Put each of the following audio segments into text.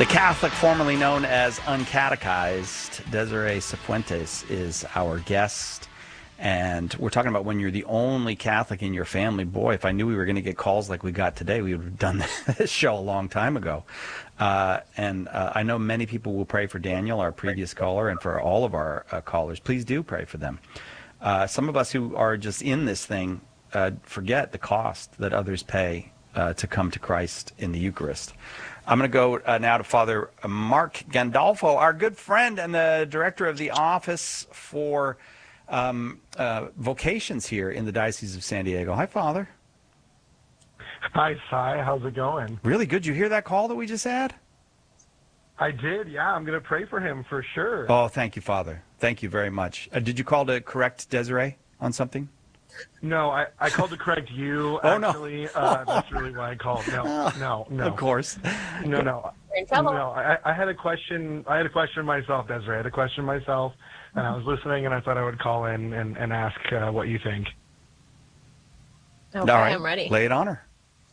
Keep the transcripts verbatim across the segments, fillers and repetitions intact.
The Catholic formerly known as Uncatechized, Desiree Cifuentes, is our guest. And we're talking about when you're the only Catholic in your family. Boy, if I knew we were going to get calls like we got today, we would have done this show a long time ago. Uh, and uh, I know many people will pray for Daniel, our previous caller, and for all of our uh, callers. Please do pray for them. Uh, some of us who are just in this thing uh, forget the cost that others pay uh, to come to Christ in the Eucharist. I'm going to go uh, now to Father Mark Gandolfo, our good friend and the director of the Office for um, uh, Vocations here in the Diocese of San Diego. Hi, Father. Hi, Cy. How's it going? Really good. You hear that call that we just had? I did, yeah. I'm going to pray for him for sure. Oh, thank you, Father. Thank you very much. Uh, did you call to correct Desiree on something? No, I, I called to correct you, oh, actually. No. uh, that's really why I called. No, no, no. Of course. No, no. No, I, I had a question. I had a question myself, Desiree. I had a question myself, and I was listening, and I thought I would call in and, and ask uh, what you think. Okay, All right. I'm ready. Lay it on her.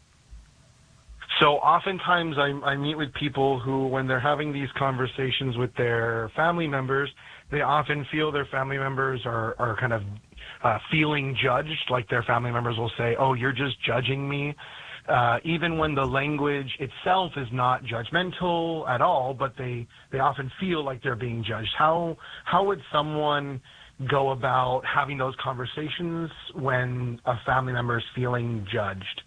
So oftentimes I, I meet with people who, when they're having these conversations with their family members, they often feel their family members are, are kind of uh, feeling judged, like their family members will say, oh, you're just judging me, uh, even when the language itself is not judgmental at all, but they, they often feel like they're being judged. How, how would someone go about having those conversations when a family member is feeling judged?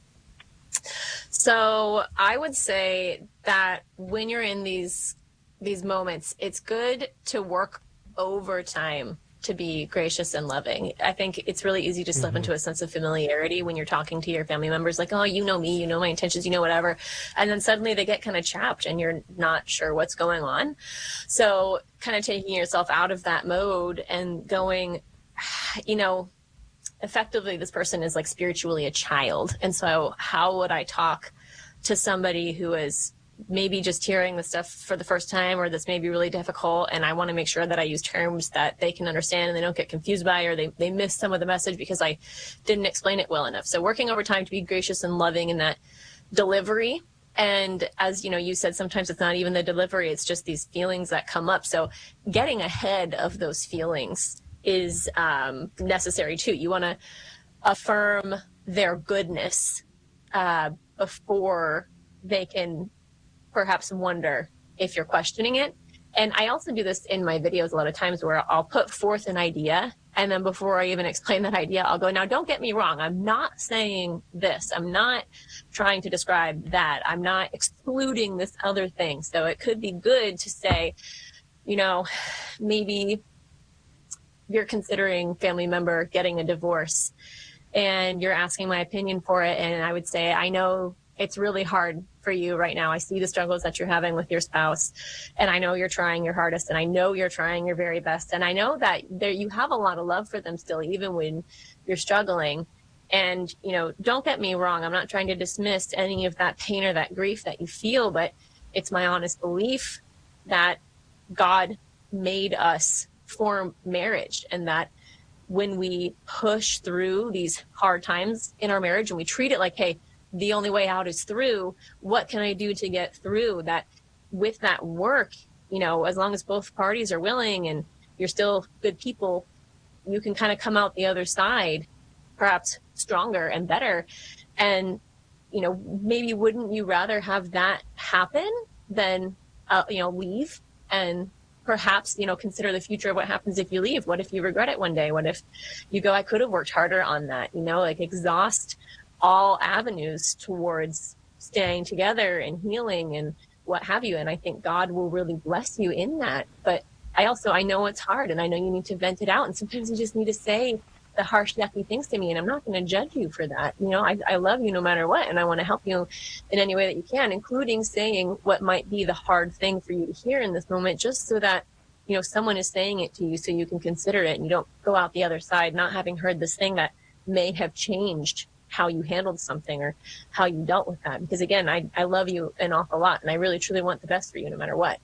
So I would say that when you're in these these moments, it's good to work overtime to be gracious and loving. I think it's really easy to slip mm-hmm. into a sense of familiarity when you're talking to your family members, like, oh, you know me, you know my intentions, you know whatever. And then suddenly they get kind of chapped and you're not sure what's going on. So kind of taking yourself out of that mode and going, you know, effectively this person is like spiritually a child. And so how would I talk to somebody who is maybe just hearing the stuff for the first time, or this may be really difficult, and I want to make sure that I use terms that they can understand and they don't get confused by, or they, they miss some of the message because I didn't explain it well enough. So working over time to be gracious and loving in that delivery. And as you know, you said, sometimes it's not even the delivery, it's just these feelings that come up. So getting ahead of those feelings is um, necessary too. You want to affirm their goodness uh, before they can perhaps wonder if you're questioning it. And I also do this in my videos a lot of times where I'll put forth an idea, and then before I even explain that idea, I'll go, now don't get me wrong, I'm not saying this, I'm not trying to describe that, I'm not excluding this other thing. So it could be good to say, you know, maybe you're considering family member getting a divorce and you're asking my opinion for it. And I would say, I know it's really hard for you right now. I see the struggles that you're having with your spouse, and I know you're trying your hardest, and I know you're trying your very best. And I know that there, you have a lot of love for them still, even when you're struggling. And, you know, don't get me wrong, I'm not trying to dismiss any of that pain or that grief that you feel, but it's my honest belief that God made us for marriage, and that when we push through these hard times in our marriage and we treat it like, hey, the only way out is through, what can I do to get through that? With that work, you know, as long as both parties are willing and you're still good people, you can kind of come out the other side perhaps stronger and better. And, you know, maybe wouldn't you rather have that happen than, uh, you know, leave and perhaps, you know, consider the future of what happens if you leave? What if you regret it one day? What if you go, I could have worked harder on that, you know, like exhaust all avenues towards staying together and healing and what have you. And I think God will really bless you in that. But I also, I know it's hard, and I know you need to vent it out. And sometimes you just need to say the harsh, yucky things to me, and I'm not going to judge you for that. You know, I, I love you no matter what, and I want to help you in any way that you can, including saying what might be the hard thing for you to hear in this moment, just so that, you know, someone is saying it to you so you can consider it and you don't go out the other side not having heard this thing that may have changed how you handled something or how you dealt with that. Because again, I, I love you an awful lot, and I really truly want the best for you no matter what.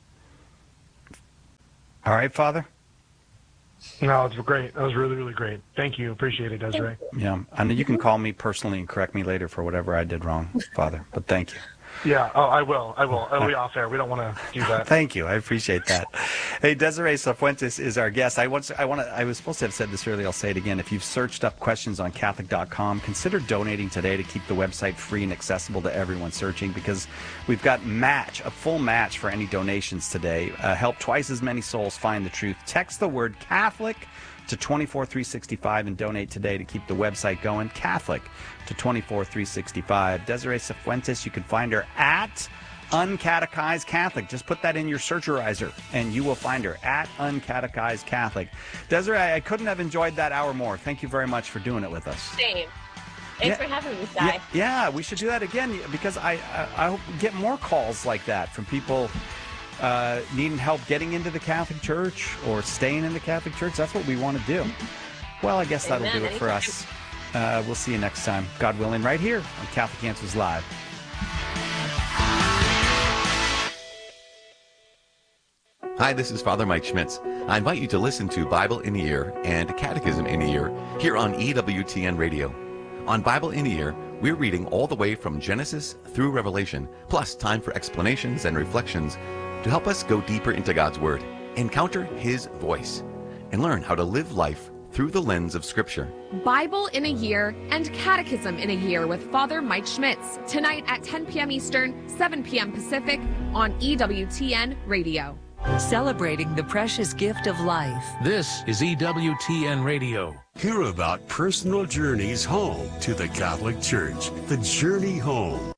All right, Father? No, it's great. That was really, really great. Thank you. Appreciate it, Desiree. Yeah, I know you can call me personally and correct me later for whatever I did wrong, Father, but thank you. Yeah, oh, I will. I will. It'll be off air. We don't want to do that. Thank you. I appreciate that. Hey, Desiree Cifuentes is our guest. I want. I want to. I was supposed to have said this earlier. I'll say it again. If you've searched up questions on Catholic dot com, consider donating today to keep the website free and accessible to everyone searching, because we've got match a full match for any donations today. Uh, help twice as many souls find the truth. Text the word Catholic to twenty-four three sixty-five and donate today to keep the website going. Catholic to twenty-four three sixty-five. Desiree Cifuentes, you can find her at Uncatechized Catholic. Just put that in your searcherizer and you will find her at Uncatechized Catholic. Desiree, I couldn't have enjoyed that hour more. Thank you very much for doing it with us. Same. Thanks yeah, for having me, Si. Yeah, yeah, we should do that again, because I, I, I hope we get more calls like that from people uh, needing help getting into the Catholic Church or staying in the Catholic Church. That's what we want to do. Well, I guess Amen. that'll do it for us. Uh, we'll see you next time, God willing, right here on Catholic Answers Live. Hi, this is Father Mike Schmitz. I invite you to listen to Bible in a Year and Catechism in a Year here on E W T N Radio. On Bible in a Year, we're reading all the way from Genesis through Revelation, plus time for explanations and reflections to help us go deeper into God's Word, encounter His voice, and learn how to live life through the lens of Scripture. Bible in a Year and Catechism in a Year with Father Mike Schmitz, tonight at ten p.m. Eastern, seven p.m. Pacific on E W T N Radio. Celebrating the precious gift of life. This is E W T N Radio. Hear about personal journeys home to the Catholic Church. The Journey Home.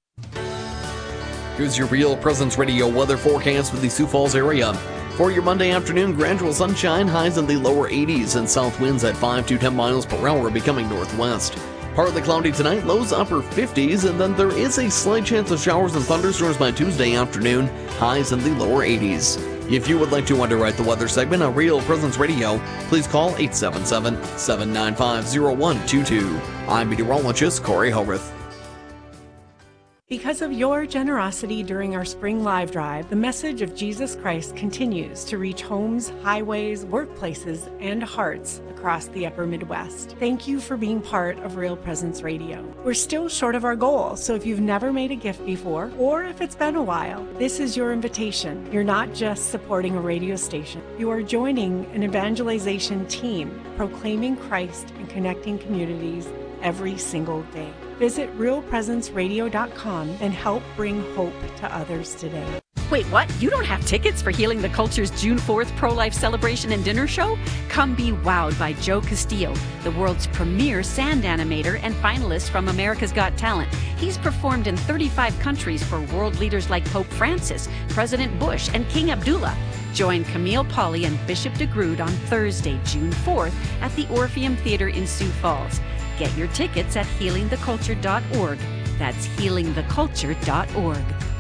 Here's your Real Presence Radio weather forecast for the Sioux Falls area. For your Monday afternoon, gradual sunshine, highs in the lower eighties, and south winds at five to ten miles per hour becoming northwest. Partly cloudy tonight, lows upper fifties, and then there is a slight chance of showers and thunderstorms by Tuesday afternoon, highs in the lower eighties. If you would like to underwrite the weather segment on Real Presence Radio, please call eight seven seven, seven nine five, zero one two two. I'm meteorologist Corey Hogarth. Because of your generosity during our spring live drive, the message of Jesus Christ continues to reach homes, highways, workplaces, and hearts across the upper Midwest. Thank you for being part of Real Presence Radio. We're still short of our goal, so if you've never made a gift before, or if it's been a while, this is your invitation. You're not just supporting a radio station. You are joining an evangelization team, proclaiming Christ and connecting communities every single day. Visit real presence radio dot com and help bring hope to others today. Wait, what? You don't have tickets for Healing the Culture's June fourth pro-life celebration and dinner show? Come be wowed by Joe Castillo, the world's premier sand animator and finalist from America's Got Talent. He's performed in thirty-five countries for world leaders like Pope Francis, President Bush, and King Abdullah. Join Camille Pauley and Bishop DeGrood on Thursday, June fourth at the Orpheum Theater in Sioux Falls. Get your tickets at healing the culture dot org. That's healing the culture dot org.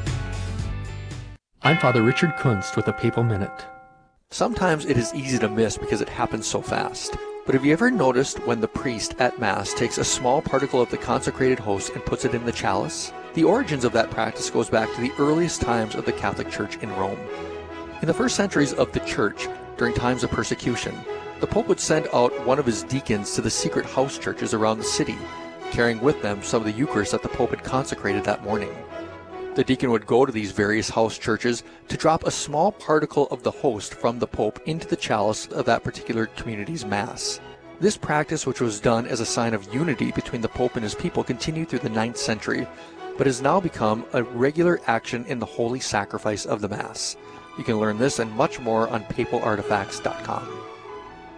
I'm Father Richard Kunst with a Papal Minute. Sometimes it is easy to miss because it happens so fast. But have you ever noticed when the priest at Mass takes a small particle of the consecrated host and puts it in the chalice? The origins of that practice goes back to the earliest times of the Catholic Church in Rome. In the first centuries of the Church, during times of persecution, the Pope would send out one of his deacons to the secret house churches around the city, carrying with them some of the Eucharist that the Pope had consecrated that morning. The deacon would go to these various house churches to drop a small particle of the host from the Pope into the chalice of that particular community's Mass. This practice, which was done as a sign of unity between the Pope and his people, continued through the ninth century, but has now become a regular action in the holy sacrifice of the Mass. You can learn this and much more on papal artifacts dot com.